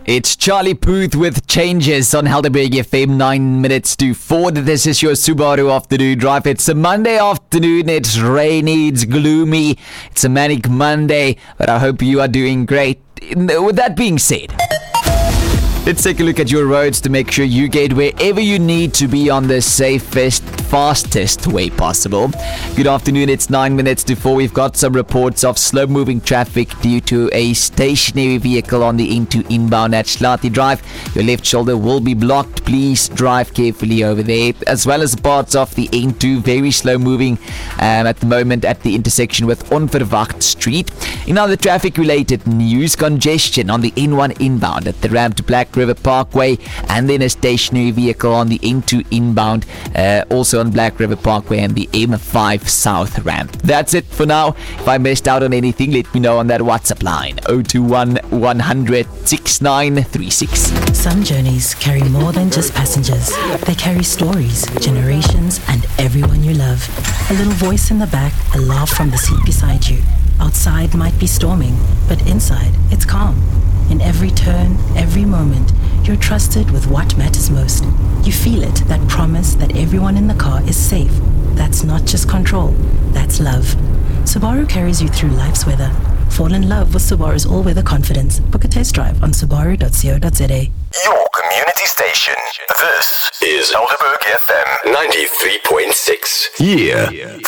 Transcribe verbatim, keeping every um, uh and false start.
It's Charlie Puth with Changes on Helderberg F M, nine minutes to four. This is your Subaru Afternoon Drive. It's a Monday afternoon. It's rainy. It's gloomy. It's a manic Monday, but I hope you are doing great. With that being said, let's take a look at your roads to make sure you get wherever you need to be on the safest, fastest way possible. Good afternoon, it's nine minutes to four. We've got some reports of slow-moving traffic due to a stationary vehicle on the N two inbound at Schlati Drive. Your left shoulder will be blocked. Please drive carefully over there, as well as parts of the N two, very slow-moving um, at the moment at the intersection with Onverwacht Street. In other traffic-related news, congestion on the N one inbound at the ramp to Black River Parkway, and then a stationary vehicle on the N two inbound, uh, also on Black River Parkway and the M five South ramp. That's it for now. If I missed out on anything, let me know on that WhatsApp line, zero two one, one hundred, six nine three six. Some journeys carry more than just passengers. They carry stories, generations, and everyone you love. A little voice in the back, a laugh from the seat beside you. Outside might be storming, but inside it's calm. In every turn, every moment, you're trusted with what matters most. You feel it, that promise that everyone in the car is safe. That's not just control, that's love. Subaru carries you through life's weather. Fall in love with Subaru's all-weather confidence. Book a test drive on subaru dot co dot za. Your community station. This is Helderberg F M ninety-three point six. Yeah.